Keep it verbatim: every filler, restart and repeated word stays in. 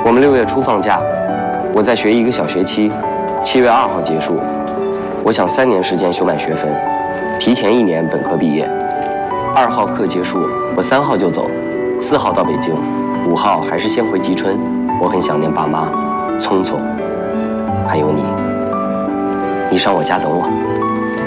我们六月初放假，我再学一个小学期，七月二号结束。我想三年时间修满学分，提前一年本科毕业。二号课结束，我三号就走，四号到北京，五号还是先回吉春。我很想念爸妈，聪聪，还有你。你上我家等我。